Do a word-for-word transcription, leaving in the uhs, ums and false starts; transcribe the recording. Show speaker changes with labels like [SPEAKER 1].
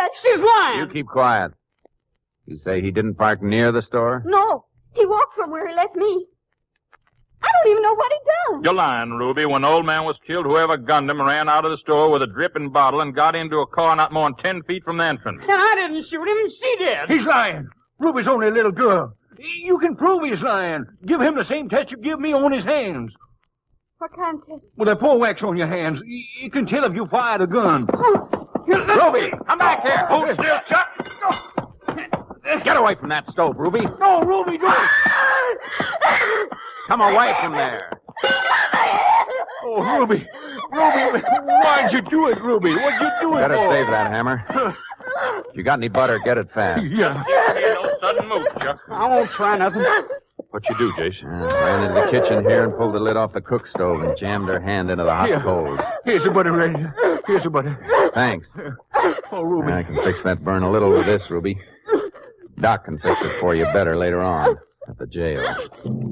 [SPEAKER 1] She's lying.
[SPEAKER 2] You keep quiet. You say he didn't park near the store?
[SPEAKER 3] No. He walked from where he left me. I don't even know what he done.
[SPEAKER 4] You're lying, Ruby. When the old man was killed, whoever gunned him ran out of the store with a dripping bottle and got into a car not more than ten feet from the entrance.
[SPEAKER 1] And I didn't shoot him. She did.
[SPEAKER 5] He's lying. Ruby's only a little girl. You can prove he's lying. Give him the same test you give me on his hands.
[SPEAKER 3] What kind of test?
[SPEAKER 5] With that pour wax on your hands, you can tell if you fired a gun.
[SPEAKER 3] Oh.
[SPEAKER 2] Ruby, come back here. Hold still, Chuck. Get away from that stove, Ruby.
[SPEAKER 5] No, Ruby, don't.
[SPEAKER 2] Come away from there.
[SPEAKER 5] Oh, Ruby. Ruby, why'd you do it, Ruby? What'd you do it
[SPEAKER 2] Better
[SPEAKER 5] for?
[SPEAKER 2] save that hammer. If you got any butter, get it fast.
[SPEAKER 5] Yeah.
[SPEAKER 4] Ain't no sudden move, Chuck.
[SPEAKER 1] I won't try nothing.
[SPEAKER 4] What you do, Jason?
[SPEAKER 2] Uh, ran into the kitchen here and pulled the lid off the cook stove and jammed her hand into the hot
[SPEAKER 5] Here.
[SPEAKER 2] coals.
[SPEAKER 5] Here's the butter, Ray. Here's the butter.
[SPEAKER 2] Thanks.
[SPEAKER 5] Oh, Ruby.
[SPEAKER 2] I can fix that burn a little with this, Ruby. Doc can fix it for you better later on at the jail.